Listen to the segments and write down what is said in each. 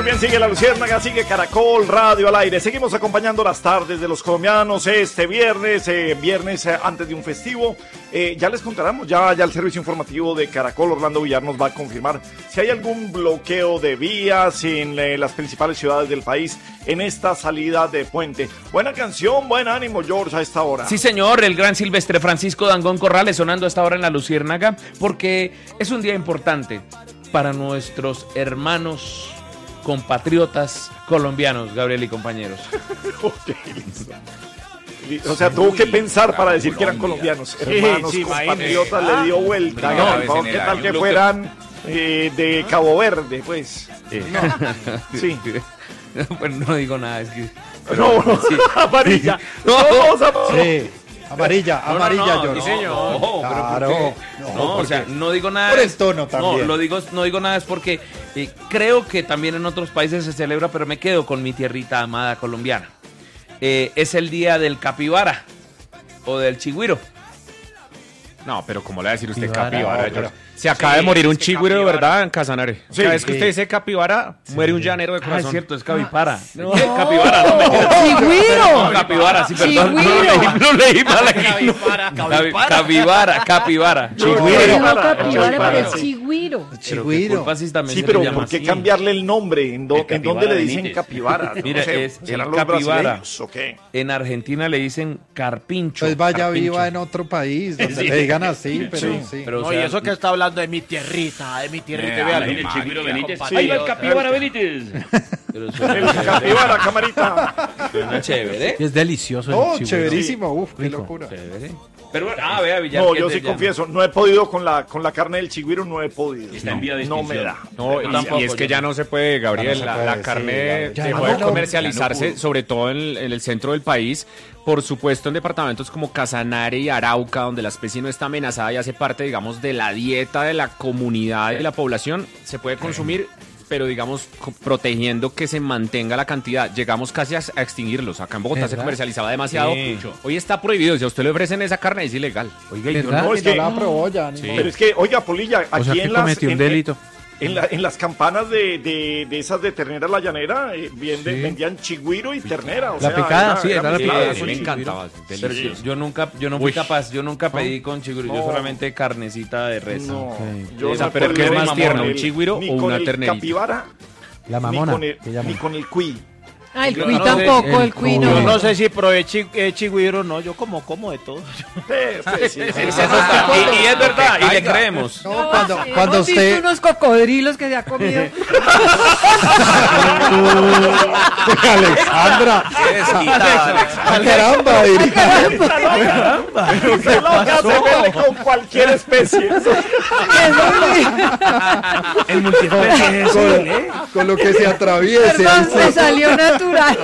Muy bien, sigue La Luciérnaga, sigue Caracol Radio al aire. Seguimos acompañando las tardes de los colombianos este viernes, antes de un festivo. Ya les contaremos, ya el servicio informativo de Caracol, Orlando Villar, nos va a confirmar si hay algún bloqueo de vías en las principales ciudades del país en esta salida de puente. Buena canción, buen ánimo, George, a esta hora. Sí, señor, el gran Silvestre Francisco Dangond Corrales sonando a esta hora en La Luciérnaga, porque es un día importante para nuestros hermanos compatriotas colombianos, Gabriel y compañeros. Okay, listo. O sea, tuvo que pensar para decir que eran colombianos. Hermanos, compatriotas, le dio vuelta. No, ¿qué tal que fueran de Cabo Verde, pues? No. Sí. Bueno, no digo nada, es que... Pero, no, sí. Amarilla. No, sí. Amarilla, yo. Sí, señor. Claro. O sea, no digo nada. Por el tono también. No digo nada es porque creo que también en otros países se celebra, pero me quedo con mi tierrita amada colombiana. Es el día del capibara o del chigüiro. No, pero ¿cómo le va a decir usted capibara? Se acaba de morir un chigüiro, de verdad, en Casanare. Sí, cada vez que usted dice capibara, muere un llanero de Ah, corazón. es cierto, es capibara. No. Capibara, no me ¡Chigüiro! Capibara, sí, perdón. Lo leí mal aquí. Capibara. Chigüiro. No, capibara, Capibara, pero sí. chigüiro. Chigüiro. Sí, pero ¿por qué cambiarle el nombre? ¿En dónde le dicen capibara? Mira, no sé, es ¿serán el los capibara. brasileños o qué? En Argentina le dicen carpincho. Pues vaya carpincho. viva en otro país, donde le digan así, pero sí. Pero, No, o sea, y eso que está hablando de mi tierrita, véale. El Chigüiro Benítez. Sí. Ahí va el capibara Benítez. pero El capibara, camarita. suena chévere. Es delicioso el Oh, chigüiro. chéverísimo, uf, qué Rico. locura. Chévere. Pero bueno, vea, Villar. No, que yo te sí llama. confieso, no he podido con la carne del chigüiro, no he podido. Está en vía de No me extinción. da. No, tampoco, y es que yo ya no. no se puede, Gabriel. Ya no se la puede, carne sí, ya dejó no. de Ya no comercializarse, pudo. sobre todo en el centro del país. Por supuesto, en departamentos como Casanare y Arauca, donde la especie no está amenazada y hace parte, digamos, de la dieta de la comunidad y de la población, se puede consumir, pero digamos, protegiendo que se mantenga la cantidad. Llegamos casi a extinguirlos. Acá en Bogotá se ¿Verdad? comercializaba demasiado. Sí. Hoy está prohibido. Si a usted le ofrecen esa carne, es ilegal. Oiga, y yo ¿Verdad? no, No, es que, No la probó ya, ni modo. pero es que, oiga, Polilla, O aquí sea, que en las... cometió un delito. En las campanas de esas de ternera la llanera, vendían chigüiro y ternera. O La sea, picada, sí, era la Sí, picada. a mí me encantaba. Pero Delicioso. yo no fui capaz, yo nunca pedí con chigüiro, yo No. solamente carnecita de res. No, Ok. yo O sea, no pero he ¿qué es podido más ni tierno, con un chigüiro ni o con una el ternerita? capibara, La mamona, ni que llaman. con el cuy. Ah, el Yo cuy no sé, tampoco, el cuy Yo Yo no. no sé si probé chigüiro, no, yo como de todo. Sí. Y es verdad, y le creemos. No, cuando Hemos visto usted... unos cocodrilos que se ha comido. Alexandra. Caramba, diría. Usted loca se mete con cualquier especie. El multiespecie es eso, Con lo que se atraviese. Perdón, me salió natural.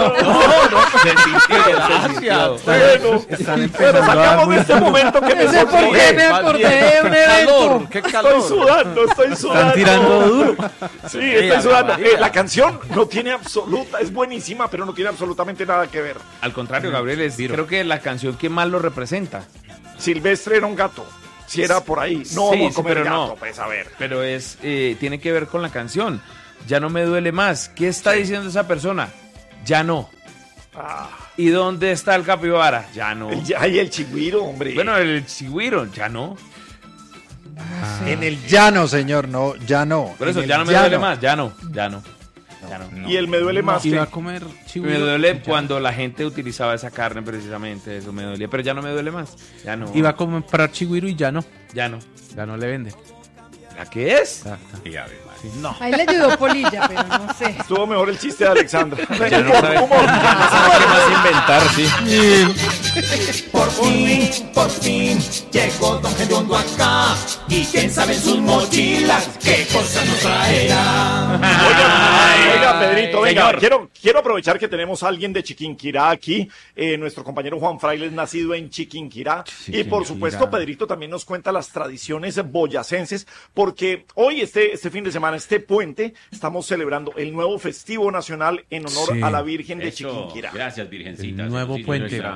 Bueno, Están pero empezando a dar sacamos de muy... este momento que me No sé por qué sonríe. me acordé de un evento. Qué Estoy calor. sudando. Están tirando duro. Sí, estoy sudando. La canción no tiene es buenísima, pero no tiene absolutamente nada que ver. Al contrario, Gabriel, creo que la canción que más lo representa. Silvestre era un gato. Si era por ahí. No Sí, vamos a sí, comer pero gato, no. pues a ver. Pero tiene que ver con la canción. Ya no me duele más. ¿Qué está diciendo esa persona? Ya no. Ah, ¿Y dónde está el capibara? Ya no. Ay, el chigüiro, hombre. Bueno, el chigüiro, ya no. En el llano, señor, no, ya no. Por eso, En el ya no me duele más. Ya no. Ya no. Y él me duele más Iba que... a comer chigüiro. Me duele cuando la gente utilizaba esa carne precisamente, eso me dolía, pero ya no me duele más. Ya no. Iba a comprar chigüiro y ya no. Ya no. Ya no le venden. ¿A qué es? Ahí le ayudó Polilla, pero no sé. Estuvo mejor el chiste de Alexandra. Ya no sabe qué más inventar, sí. Por fin, llegó Don Gediondo acá. Y quién sabe en sus mochilas qué cosas nos traerá. Oiga, Pedrito, venga, señor. quiero aprovechar que tenemos a alguien de Chiquinquirá aquí, nuestro compañero Juan Frailes, nacido en Chiquinquirá, y por supuesto Pedrito también nos cuenta las tradiciones boyacenses, porque hoy, este fin de semana, este puente, estamos celebrando el nuevo festivo nacional en honor Sí. a la Virgen de Eso, Chiquinquirá. gracias, Virgencita. El nuevo Sí, puente. nuestra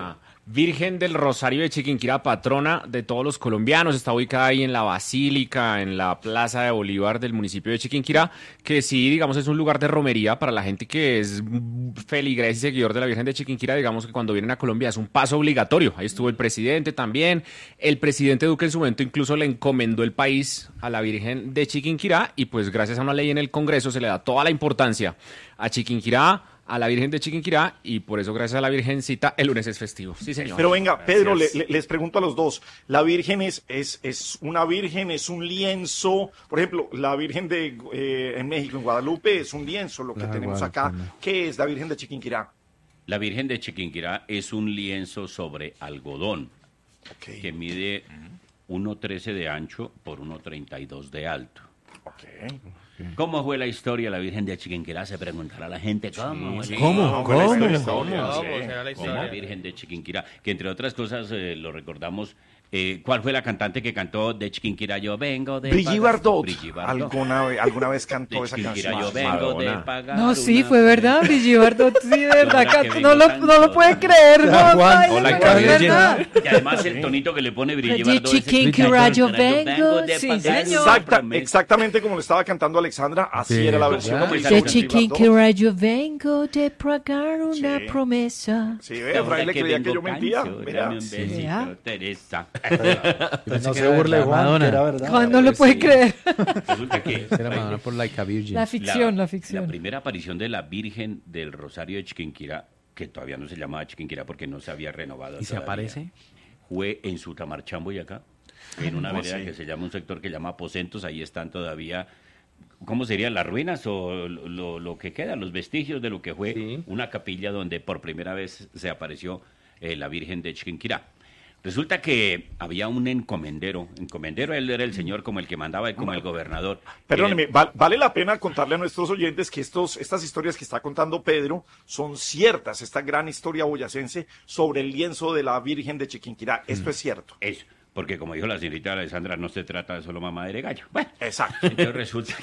Virgen del Rosario de Chiquinquirá, patrona de todos los colombianos, está ubicada ahí en la Basílica, en la Plaza de Bolívar del municipio de Chiquinquirá, que sí, digamos, es un lugar de romería para la gente que es feligres y seguidor de la Virgen de Chiquinquirá. Digamos que cuando vienen a Colombia es un paso obligatorio. Ahí estuvo el presidente también. El presidente Duque en su momento incluso le encomendó el país a la Virgen de Chiquinquirá y pues gracias a una ley en el Congreso se le da toda la importancia a Chiquinquirá, a la Virgen de Chiquinquirá, y por eso gracias a la Virgencita el lunes es festivo. Sí, señor. Pero venga, Pedro, les pregunto a los dos, ¿la Virgen es una Virgen, es un lienzo? Por ejemplo, la Virgen de en México, en Guadalupe, es un lienzo, lo que tenemos acá. ¿Qué es la Virgen de Chiquinquirá? La Virgen de Chiquinquirá es un lienzo sobre algodón que mide 1,13 de ancho por 1,32 de alto. ¿Cómo fue la historia de la Virgen de Chiquinquirá? Se preguntará la gente. ¿Cómo? ¿Cómo? La Virgen de Chiquinquirá, que entre otras cosas lo recordamos. ¿Cuál fue la cantante que cantó de Chiquinquirá yo vengo de Brigitte Bardot. Brigitte Bardot. ¿Alguna vez cantó De esa Chiquinquirá canción? yo vengo de pagar No, sí, una- fue verdad, Brigitte Bardot, sí, de verdad, Ahora que no vengo lo tanto. puede creer, no, Juan, baila, hola, pero es Gabriel. verdad. Y además el tonito que le pone Brigitte De Bardot. ese- Chiquinquirá yo vengo, de sí, pagar señor. una promesa. Exactamente como lo estaba cantando Alexandra, así Sí, era la ¿verdad? versión. Pues, oficial De Brigitte Bardot. Chiquinquirá yo vengo de pagar una Sí. promesa. Sí, vea, Fraile creía que yo mentía. Cancio, Mira. dame un besito, Vea. Teresa. Pues no que se era burle, verdad, Juan, Madonna. que era verdad. ¿Cuándo lo pues puede sí. creer? Resulta que Era Madonna por Like a Virgin. La ficción. La primera aparición de la Virgen del Rosario de Chiquinquirá, que todavía no se llamaba Chiquinquirá porque no se había renovado ¿Y se todavía, aparece? fue en Sutamarchán, Boyacá, en una ¿Cómo vereda así? que se llama, un sector que llama Aposentos. Ahí están todavía, ¿cómo serían las ruinas o lo que queda, los vestigios de lo que fue Sí. una capilla donde por primera vez se apareció la Virgen de Chiquinquirá? Resulta que había un encomendero, él era el señor como el que mandaba y como el gobernador. Perdóneme, vale la pena contarle a nuestros oyentes que estas historias que está contando Pedro son ciertas, esta gran historia boyacense sobre el lienzo de la Virgen de Chiquinquirá. Esto es cierto. Eso, porque como dijo la señorita Alessandra, no se trata de solo mamá de gallo. Bueno, Exacto. entonces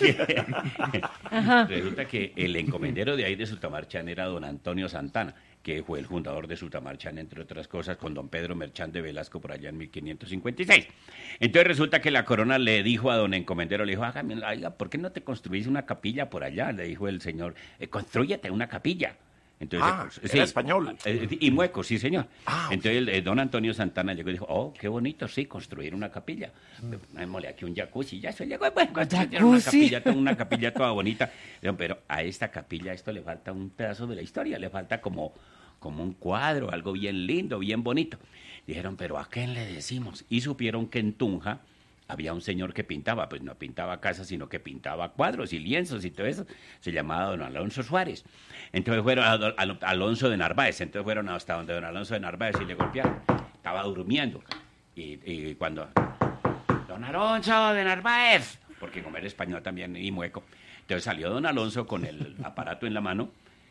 resulta que el encomendero de ahí de Sutamarchán era don Antonio Santana, que fue el fundador de Sutamarchán, entre otras cosas, con don Pedro Merchán de Velasco por allá en 1556. Entonces resulta que la corona le dijo a don encomendero, le dijo, hágame, oiga, ¿por qué no te construís una capilla por allá? Le dijo el señor, construyete una capilla. Entonces, era español. Y mueco, sí, señor. Ok. Entonces don Antonio Santana llegó y dijo, oh, qué bonito, sí, construir una capilla. Démosle aquí un jacuzzi, ya se llegó, bueno, construyeron una capilla toda bonita. Dijeron, pero a esta capilla a esto le falta un pedazo de la historia, le falta como un cuadro, algo bien lindo, bien bonito. Dijeron, pero ¿a quién le decimos? Y supieron que en Tunja había un señor que pintaba, pues no pintaba casas, sino que pintaba cuadros y lienzos y todo eso. Se llamaba don Alonso Suárez. Entonces fueron a Alonso de Narváez. Entonces fueron hasta donde don Alonso de Narváez y le golpearon. Estaba durmiendo. Y cuando... Don Alonso de Narváez. Porque como era español también y mueco. Entonces salió don Alonso con el aparato en la mano.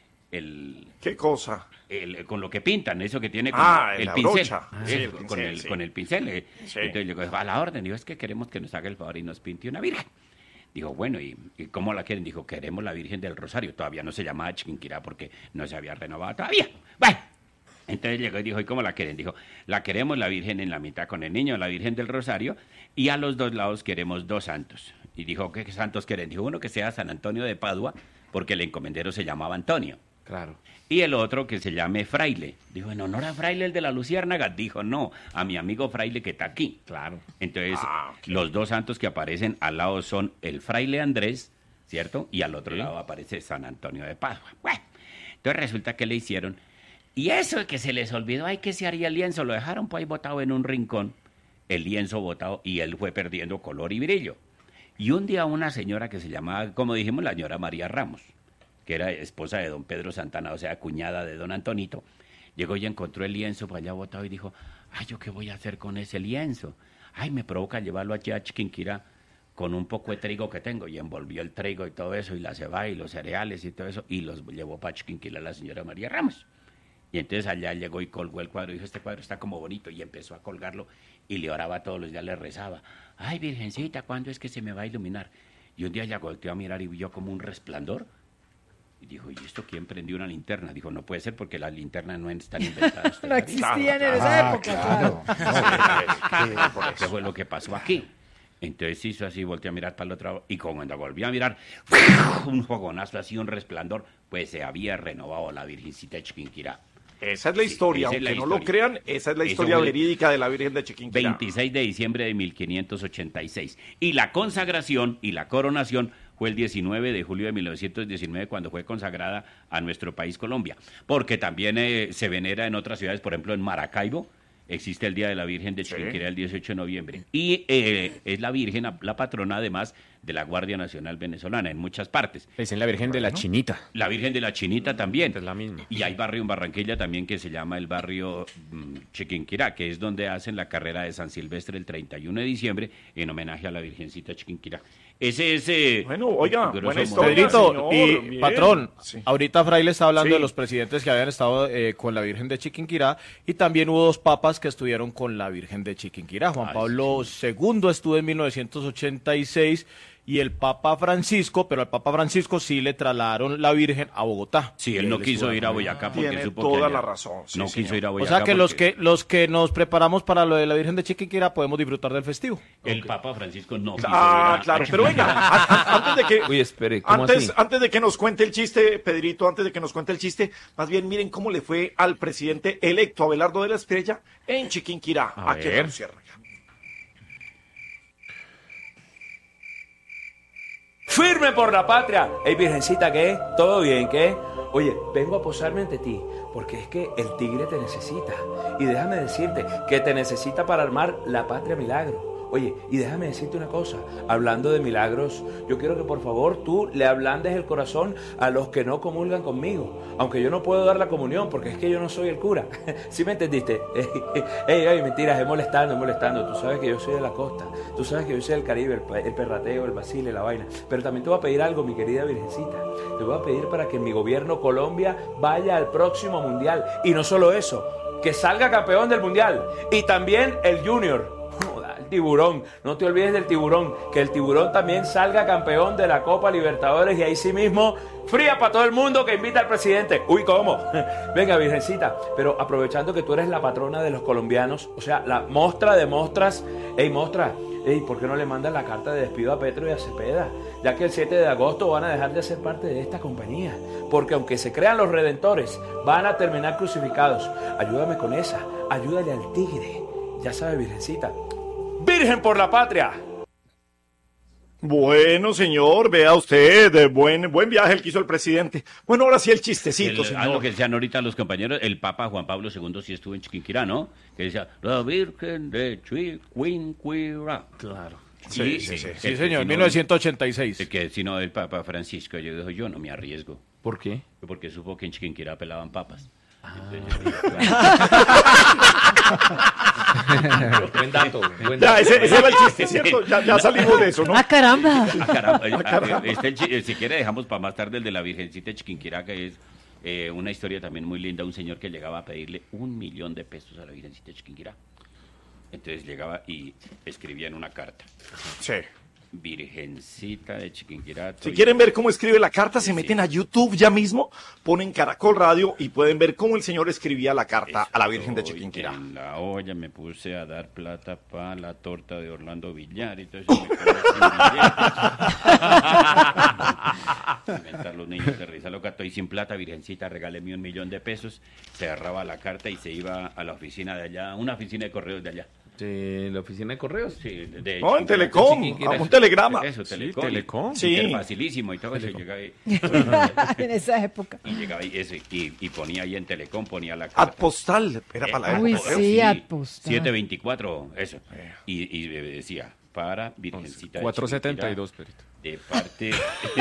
¿Qué cosa? Con lo que pintan, eso que tiene con el la pincel. brocha. Sí, Eso, el con pincel, el, sí. con el pincel. Sí. Entonces le digo, a la orden. Digo, es que queremos que nos haga el favor y nos pinte una virgen. Dijo, bueno, ¿y cómo la quieren? Dijo, queremos la Virgen del Rosario. Todavía no se llamaba Chiquinquirá porque no se había renovado todavía. Bueno, entonces llegó y dijo, ¿y cómo la quieren? Dijo, la queremos la Virgen en la mitad con el niño, la Virgen del Rosario, y a los dos lados queremos dos santos. Y dijo, ¿qué santos quieren? Dijo, uno que sea San Antonio de Padua, porque el encomendero se llamaba Antonio. Claro. Y el otro que se llame Fraile. Dijo, en honor a Fraile, el de la Luciérnaga. Dijo, no, a mi amigo Fraile que está aquí. Claro. Entonces, ok. los dos santos que aparecen al lado son el Fraile Andrés, ¿cierto? Y al otro lado aparece San Antonio de Padua. Bueno, entonces resulta que le hicieron. Y eso que se les olvidó, ay, que se haría el lienzo. Lo dejaron pues ahí botado en un rincón, el lienzo botado, y él fue perdiendo color y brillo. Y un día una señora que se llamaba, como dijimos, la señora María Ramos, que era esposa de don Pedro Santana, o sea, cuñada de don Antonito, llegó y encontró el lienzo por allá botado y dijo, ay, ¿yo qué voy a hacer con ese lienzo? Ay, me provoca llevarlo aquí a Chiquinquirá con un poco de trigo que tengo. Y envolvió el trigo y todo eso, y la cebada y los cereales y todo eso, y los llevó para Chiquinquirá la señora María Ramos. Y entonces allá llegó y colgó el cuadro y dijo, este cuadro está como bonito, y empezó a colgarlo y le oraba todos los días, le rezaba, ay, Virgencita, ¿cuándo es que se me va a iluminar? Y un día ya volteó a mirar y vio como un resplandor. Y dijo, ¿y esto quién prendió una linterna? Dijo, no puede ser porque las linternas no están inventadas. No existían en esa época, claro. ¿Qué fue lo que pasó aquí? Entonces hizo así, volteó a mirar para el otro lado, y cuando volvió a mirar, un fogonazo así, un resplandor, pues se había renovado la Virgencita de Chiquinquirá. Esa es la historia, esa es aunque la no lo historia. crean, esa es la Eso historia fue verídica de la Virgen de Chiquinquirá. 26 de diciembre de 1586. Y la consagración y la coronación fue el 19 de julio de 1919, cuando fue consagrada a nuestro país Colombia. Porque también se venera en otras ciudades, por ejemplo en Maracaibo, existe el Día de la Virgen de Chiquinquirá el 18 de noviembre. Y es la Virgen, la patrona además de la Guardia Nacional Venezolana en muchas partes. Le dicen la Virgen de la Chinita. La Virgen de la Chinita también. Es la misma. Y hay barrio en Barranquilla también que se llama el barrio Chiquinquirá, que es donde hacen la carrera de San Silvestre el 31 de diciembre en homenaje a la Virgencita Chiquinquirá. Ese es... Bueno, oiga, grosso buena modo. historia, Pedrito, señor, y bien. patrón, Sí. ahorita Fraile está hablando Sí. de los presidentes que habían estado con la Virgen de Chiquinquirá, y también hubo 2 papas que estuvieron con la Virgen de Chiquinquirá. Juan Ay, Pablo II estuvo en 1986 y el Papa Francisco, pero al Papa Francisco sí le trasladaron la Virgen a Bogotá. Sí, Y él no estuvo quiso ir a acá. Boyacá porque Tiene supo toda que allá la razón, sí, no señor. quiso ir a O Boyacá. sea que porque los que nos preparamos para lo de la Virgen de Chiquinquirá podemos disfrutar del festivo. el Papa Francisco no quiso Ah, ir a- claro, pero venga, antes de que... Uy, espere, ¿cómo así? Antes de que nos cuente el chiste, Pedrito, antes de que nos cuente el chiste, más bien miren cómo le fue al presidente electo Abelardo de la Estrella en Chiquinquirá, A aquí en ver. la Luciérnaga. ¡Firme por la patria! Ey, virgencita, ¿qué? ¿Todo bien, qué? Oye, vengo a posarme ante ti, porque es que el tigre te necesita. Y déjame decirte que te necesita para armar la patria milagro. Oye, y déjame decirte una cosa, hablando de milagros, yo quiero que por favor tú le ablandes el corazón a los que no comulgan conmigo, aunque yo no puedo dar la comunión porque es que yo no soy el cura. ¿Sí me entendiste? Ey, mentiras, es molestando. Tú sabes que yo soy de la costa, tú sabes que yo soy del Caribe, el perrateo, el vacile, la vaina. Pero también te voy a pedir algo, mi querida virgencita. Te voy a pedir para que mi gobierno Colombia vaya al próximo mundial. Y no solo eso, que salga campeón del mundial. Y también el Junior. Joda, el tiburón, no te olvides del tiburón, que el tiburón también salga campeón de la Copa Libertadores y ahí sí mismo, fría para todo el mundo que invita al presidente. Uy, ¿cómo? Venga, virgencita, pero aprovechando que tú eres la patrona de los colombianos, o sea, la mostra de mostras, mostra, ¿por qué no le mandas la carta de despido a Petro y a Cepeda? Ya que el 7 de agosto van a dejar de ser parte de esta compañía, porque aunque se crean los redentores, van a terminar crucificados. Ayúdame con esa, ayúdale al tigre. Ya sabe, virgencita. ¡Virgen por la patria! Bueno, señor, vea usted, buen viaje el que hizo el presidente. Bueno, ahora sí el chistecito, señor. Algo que decían ahorita los compañeros, el Papa Juan Pablo II sí estuvo en Chiquinquirá, ¿no? Que decía, la Virgen de Chiquinquirá. Claro. Sí, sí. Sí, señor, 1986. Que si no, el Papa Francisco, yo dijo, yo no me arriesgo. ¿Por qué? Porque supo que en Chiquinquirá pelaban papas. Buen dato. Ya, ese era el chiste, ¿cierto? Ya salimos de eso, ¿no? ¡Ah, caramba! Caramba, si quiere dejamos para más tarde el de la Virgencita de Chiquinquirá, que es una historia también muy linda. Un señor que llegaba a pedirle $1.000.000 a la Virgencita de Chiquinquirá. Entonces llegaba y escribía en una carta, Sí. Virgencita de Chiquinquirá. Si quieren ver cómo escribe la carta, se meten a YouTube ya mismo, ponen Caracol Radio y pueden ver cómo el señor escribía la carta a la Virgen de Chiquinquirá. En la olla me puse a dar plata para la torta de Orlando Villar y todo eso. Inventar los niños de risa loca, estoy sin plata, virgencita, regáleme $1.000.000. Se agarraba la carta y se iba a la oficina de allá, una oficina de correos de allá. ¿De la oficina de correos? Sí, No, en Telecom, un telegrama. Eso, Telecom. Telecom. Sí. Facilísimo y todo eso. Llegaba ahí, En esa época. y llegaba ahí, eso, y ponía ahí en Telecom, ponía la carta. Ad postal, era para la Uy, época. sí, ad postal. 724, eso. Y decía, para Virgencita de 472, Perito. de parte...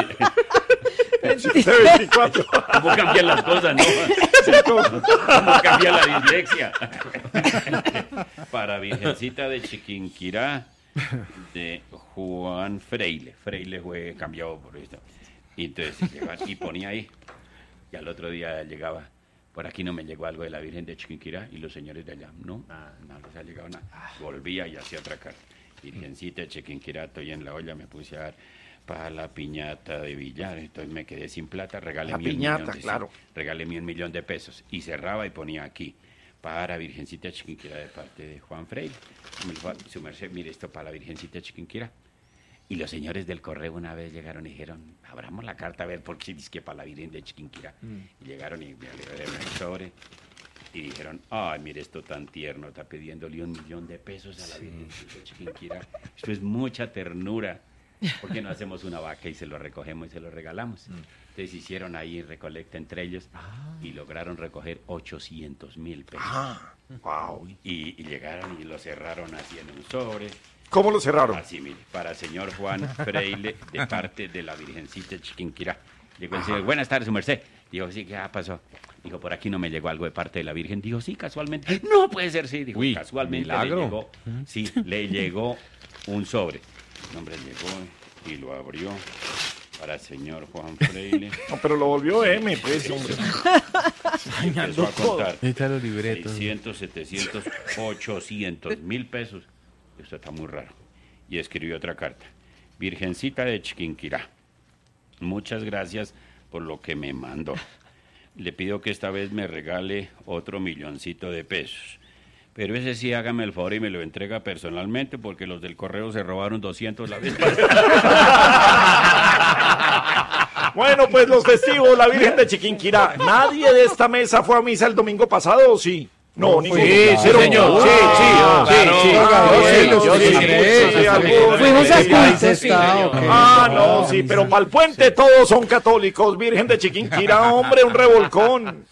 724. ¿Cómo cambian las cosas, no? ¿Cómo cambia la dislexia? Para Virgencita de Chiquinquirá, de Juan Freile. Freile fue cambiado por esto. Y entonces llegaba y ponía ahí. Y al otro día llegaba, por aquí no me llegó algo de la Virgen de Chiquinquirá. Y los señores de allá, no les ha llegado nada. Volvía y hacía otra carta. Virgencita de Chiquinquirá, estoy en la olla, me puse a dar para la piñata de billar. Entonces me quedé sin plata, regáleme La piñata, claro. Regáleme $1.000.000. Y cerraba y ponía aquí, para Virgencita Chiquinquirá de parte de Juan Freire. Su merced, mire esto para la Virgencita Chiquinquirá. Y los señores del correo una vez llegaron y dijeron, abramos la carta a ver por qué dice que para la Virgen de Chiquinquirá. Y llegaron y me abrieron el sobre y dijeron, ay, mire esto tan tierno, está pidiéndole $1.000.000 a la Virgen de Chiquinquirá. Esto es mucha ternura. ¿Por qué no hacemos una vaca y se lo recogemos y se lo regalamos? Entonces hicieron ahí recolecta entre ellos y lograron recoger $800.000. Wow. Y llegaron y lo cerraron así en un sobre. ¿Cómo lo cerraron? Así, mire, para señor Juan Freile, de parte de la Virgencita Chiquinquirá. Llegó el señor, buenas tardes, su merced. Dijo, sí, ¿qué pasó? Dijo, por aquí no me llegó algo de parte de la Virgen. Dijo, sí, casualmente. No puede ser, sí. Dijo, Uy, casualmente milagro. le llegó. Sí, le llegó un sobre. El hombre llegó y lo abrió para el señor Juan Freile. No, pero lo volvió M, pues, hombre. Empezó a contar. Ahí están los libretos. 600, 700, $800.000. Esto está muy raro. Y escribió otra carta. Virgencita de Chiquinquirá, muchas gracias por lo que me mandó. Le pido que esta vez me regale otro $1.000.000. Pero ese sí, hágame el favor y me lo entrega personalmente, porque los del correo se robaron 200 la vez pasada. Bueno, pues los festivos, la Virgen de Chiquinquirá. ¿Nadie de esta mesa fue a misa el domingo pasado o sí? No, ninguno. Sí, señor. Sí. Fuimos a culto, sí. No, sí, pero para el puente todos son católicos. Virgen de Chiquinquirá, hombre, un revolcón.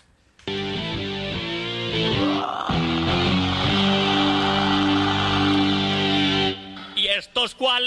¿Y estos cuáles?